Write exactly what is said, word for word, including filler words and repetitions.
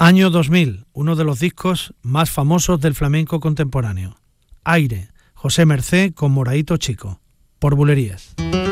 Año dos mil, uno de los discos más famosos del flamenco contemporáneo. Aire, José Mercé con Moraíto Chico, por Bulerías.